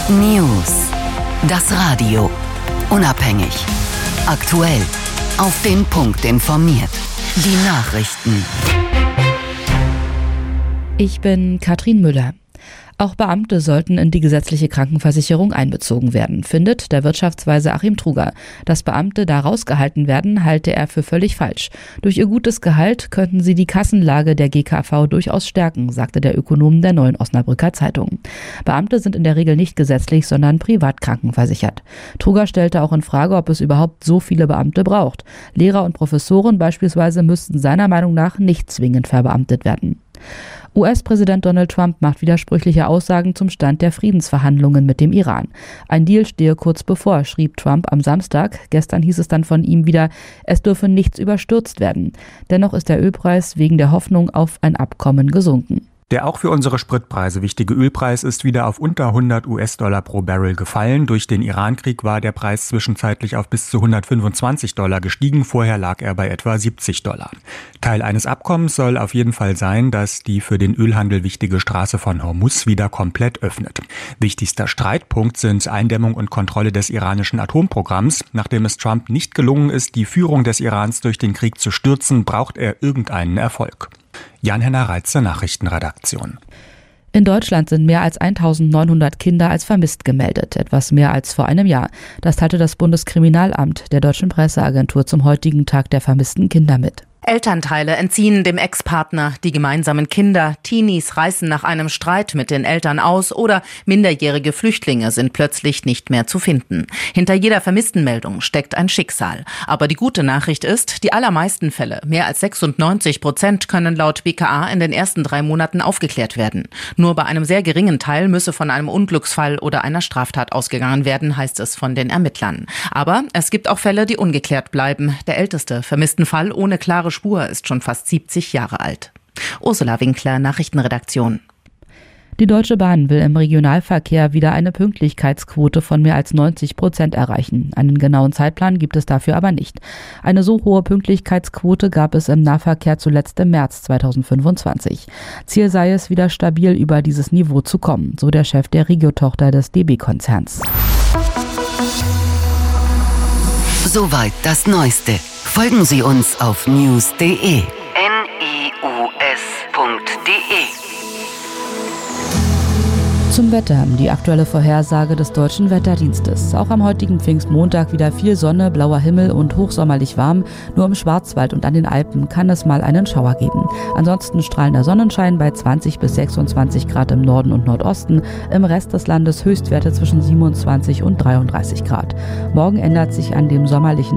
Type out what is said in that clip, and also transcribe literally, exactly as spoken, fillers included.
News. Das Radio. Unabhängig. Aktuell. Auf den Punkt informiert. Die Nachrichten. Ich bin Katrin Müller. Auch Beamte sollten in die gesetzliche Krankenversicherung einbezogen werden, findet der Wirtschaftsweise Achim Truger. Dass Beamte da rausgehalten werden, halte er für völlig falsch. Durch ihr gutes Gehalt könnten sie die Kassenlage der G K V durchaus stärken, sagte der Ökonom der Neuen Osnabrücker Zeitung. Beamte sind in der Regel nicht gesetzlich, sondern privat krankenversichert. Truger stellte auch in Frage, ob es überhaupt so viele Beamte braucht. Lehrer und Professoren beispielsweise müssten seiner Meinung nach nicht zwingend verbeamtet werden. U S-Präsident Donald Trump macht widersprüchliche Aussagen zum Stand der Friedensverhandlungen mit dem Iran. Ein Deal stehe kurz bevor, schrieb Trump am Samstag. Gestern hieß es dann von ihm wieder, es dürfe nichts überstürzt werden. Dennoch ist der Ölpreis wegen der Hoffnung auf ein Abkommen gesunken. Der auch für unsere Spritpreise wichtige Ölpreis ist wieder auf unter hundert US-Dollar pro Barrel gefallen. Durch den Irankrieg war der Preis zwischenzeitlich auf bis zu hundertfünfundzwanzig Dollar gestiegen. Vorher lag er bei etwa siebzig Dollar. Teil eines Abkommens soll auf jeden Fall sein, dass die für den Ölhandel wichtige Straße von Hormuz wieder komplett öffnet. Wichtigster Streitpunkt sind Eindämmung und Kontrolle des iranischen Atomprogramms. Nachdem es Trump nicht gelungen ist, die Führung des Irans durch den Krieg zu stürzen, braucht er irgendeinen Erfolg. Jan-Henner Reitze, Nachrichtenredaktion. In Deutschland sind mehr als eintausendneunhundert Kinder als vermisst gemeldet, etwas mehr als vor einem Jahr. Das teilte das Bundeskriminalamt der Deutschen Presseagentur zum heutigen Tag der vermissten Kinder mit. Elternteile entziehen dem Ex-Partner die gemeinsamen Kinder, Teenies reißen nach einem Streit mit den Eltern aus oder minderjährige Flüchtlinge sind plötzlich nicht mehr zu finden. Hinter jeder Vermisstenmeldung steckt ein Schicksal. Aber die gute Nachricht ist, die allermeisten Fälle, mehr als sechsundneunzig Prozent, können laut B K A in den ersten drei Monaten aufgeklärt werden. Nur bei einem sehr geringen Teil müsse von einem Unglücksfall oder einer Straftat ausgegangen werden, heißt es von den Ermittlern. Aber es gibt auch Fälle, die ungeklärt bleiben. Der älteste vermissten Fall ohne klare Spur ist schon fast siebzig Jahre alt. Ursula Winkler, Nachrichtenredaktion. Die Deutsche Bahn will im Regionalverkehr wieder eine Pünktlichkeitsquote von mehr als neunzig Prozent erreichen. Einen genauen Zeitplan gibt es dafür aber nicht. Eine so hohe Pünktlichkeitsquote gab es im Nahverkehr zuletzt im März zweitausendfünfundzwanzig. Ziel sei es, wieder stabil über dieses Niveau zu kommen, so der Chef der Regio-Tochter des D B-Konzerns. Soweit das Neueste. Folgen Sie uns auf news punkt de. N I U S punkt de. Zum Wetter, die aktuelle Vorhersage des Deutschen Wetterdienstes. Auch am heutigen Pfingstmontag wieder viel Sonne, blauer Himmel und hochsommerlich warm. Nur im Schwarzwald und an den Alpen kann es mal einen Schauer geben. Ansonsten strahlender Sonnenschein bei zwanzig bis sechsundzwanzig Grad im Norden und Nordosten. Im Rest des Landes Höchstwerte zwischen siebenundzwanzig und dreiunddreißig Grad. Morgen ändert sich an dem sommerlichen